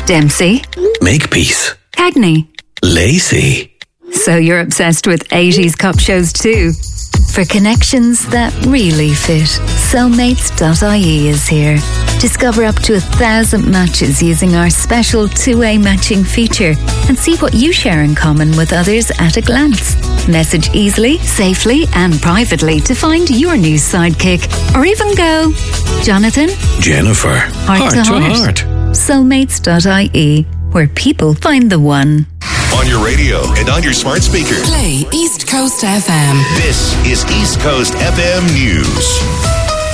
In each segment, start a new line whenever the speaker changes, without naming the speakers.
Dempsey.
Makepeace.
Cagney.
Lacey.
So you're obsessed with 80s cop shows too? For connections that really fit, Soulmates.ie is here. Discover up to 1,000 matches using our special two-way matching feature and see what you share in common with others at a glance. Message easily, safely and privately to find your new sidekick. Or even go, Jonathan,
Jennifer,
heart to heart. Soulmates.ie, where people find the one.
On your radio and on your smart speaker.
Play East Coast FM.
This is East Coast FM News.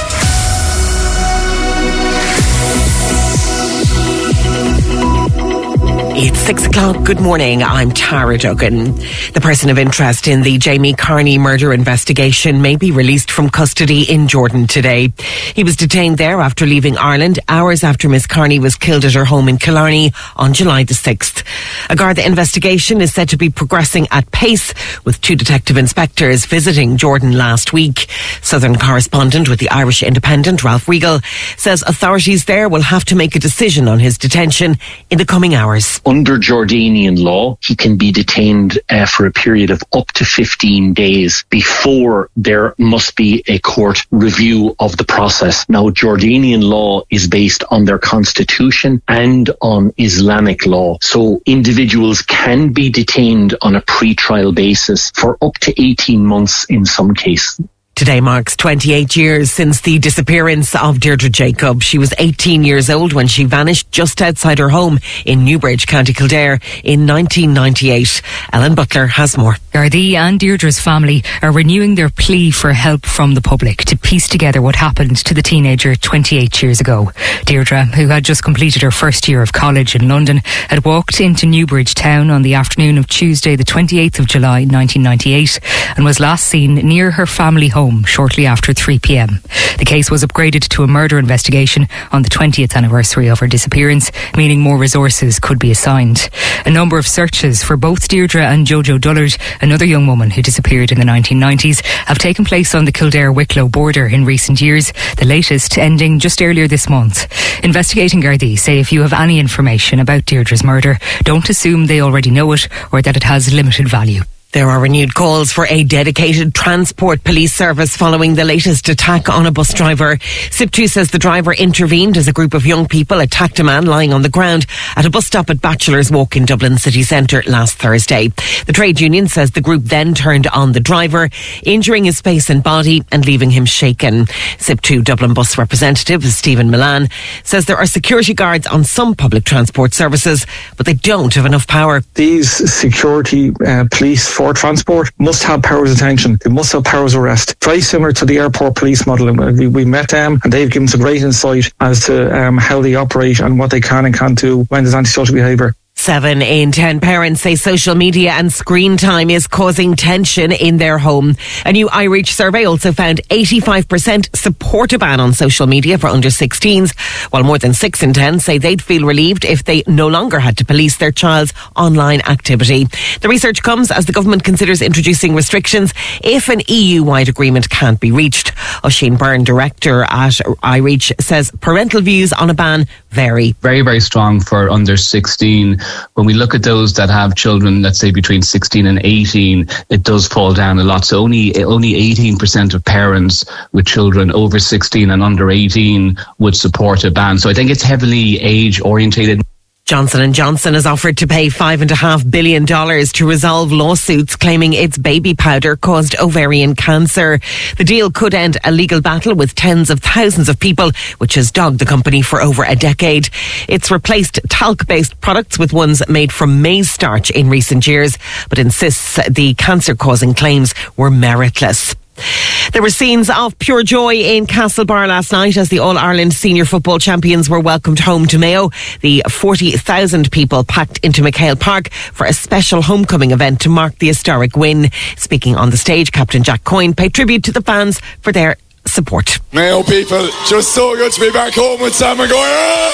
It's 6 o'clock. Good morning. I'm Tara Duggan. The person of interest in the Jamie Carney murder investigation may be released from custody in Jordan today. He was detained there after leaving Ireland hours after Miss Carney was killed at her home in Killarney on July the 6th. A Garda investigation is said to be progressing at pace, with 2 detective inspectors visiting Jordan last week. Southern correspondent with the Irish Independent, Ralph Riegel, says authorities there will have to make a decision on his detention in the coming hours.
Under Jordanian law, he can be detained for a period of up to 15 days before there must be a court review of the process. Now, Jordanian law is based on their constitution and on Islamic law. So individuals can be detained on a pre-trial basis for up to 18 months in some cases.
Today marks 28 years since the disappearance of Deirdre Jacob. She was 18 years old when she vanished just outside her home in Newbridge, County Kildare in 1998. Ellen Butler has more.
Gardaí and Deirdre's family are renewing their plea for help from the public to piece together what happened to the teenager 28 years ago. Deirdre, who had just completed her first year of college in London, had walked into Newbridge town on the afternoon of Tuesday the 28th of July 1998 and was last seen near her family home shortly after 3 p.m. The case was upgraded to a murder investigation on the 20th anniversary of her disappearance, meaning more resources could be assigned. A number of searches for both Deirdre and Jojo Dullard, another young woman who disappeared in the 1990s, have taken place on the Kildare-Wicklow border in recent years, the latest ending just earlier this month. Investigating Gardaí say if you have any information about Deirdre's murder, don't assume they already know it or that it has limited value.
There are renewed calls for a dedicated transport police service following the latest attack on a bus driver. SIP2 says the driver intervened as a group of young people attacked a man lying on the ground at a bus stop at Bachelor's Walk in Dublin city centre last Thursday. The trade union says the group then turned on the driver, injuring his face and body and leaving him shaken. SIP2 Dublin bus representative Stephen Milan says there are security guards on some public transport services, but they don't have enough power.
These security police for transport must have powers of detention. They must have powers of arrest. Very similar to the airport police model. We met them and they've given us a great insight as to how they operate and what they can and can't do when there's antisocial behaviour.
7 in 10 parents say social media and screen time is causing tension in their home. A new iReach survey also found 85% support a ban on social media for under 16s, while more than 6 in 10 say they'd feel relieved if they no longer had to police their child's online activity. The research comes as the government considers introducing restrictions if an EU-wide agreement can't be reached. Oisin Byrne, director at iReach, says parental views on a ban vary.
Very, very strong for under 16. When we look at those that have children, let's say between 16 and 18, it does fall down a lot. So only 18% of parents with children over 16 and under 18 would support a ban. So I think it's heavily age orientated.
Johnson & Johnson has offered to pay $5.5 billion to resolve lawsuits claiming its baby powder caused ovarian cancer. The deal could end a legal battle with tens of thousands of people, which has dogged the company for over a decade. It's replaced talc-based products with ones made from maize starch in recent years, but insists the cancer-causing claims were meritless. There were scenes of pure joy in Castlebar last night as the All-Ireland Senior Football Champions were welcomed home to Mayo. The 40,000 people packed into McHale Park for a special homecoming event to mark the historic win. Speaking on the stage, Captain Jack Coyne paid tribute to the fans for their support.
Mayo people, just so good to be back home with Sam Maguire.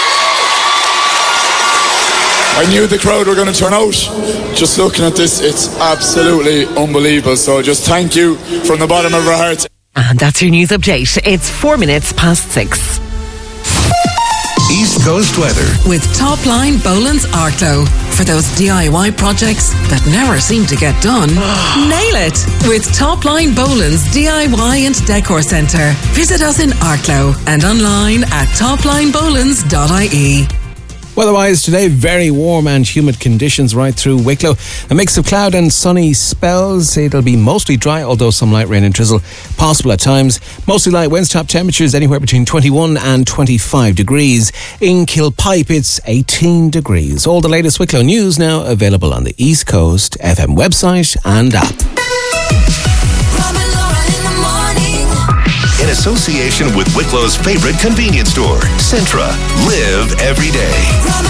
I knew the crowd were going to turn out. Just looking at this, it's absolutely unbelievable. So just thank you from the bottom of our hearts.
And that's your news update. It's 4 minutes past 6.
East
Coast weather.
With Top Line Boland's Arklow. For those DIY projects that never seem to get done, nail it with Top Line Boland's DIY and Decor Centre. Visit us in Arklow and online at toplinebolans.ie.
Weather-wise today, very warm and humid conditions right through Wicklow. A mix of cloud and sunny spells. It'll be mostly dry, although some light rain and drizzle possible at times. Mostly light winds, top temperatures anywhere between 21 and 25 degrees. In Kilpipe, it's 18 degrees. All the latest Wicklow news now available on the East Coast FM website and app.
In association with Wicklow's favorite convenience store, Centra. Live every day.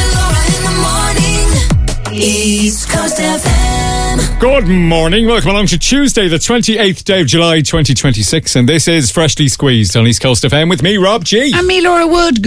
East Coast FM.
Good morning. Welcome along to Tuesday, the 28th day of July 2026. And this is Freshly Squeezed on East Coast FM with me, Rob G.
And me, Laura Wood.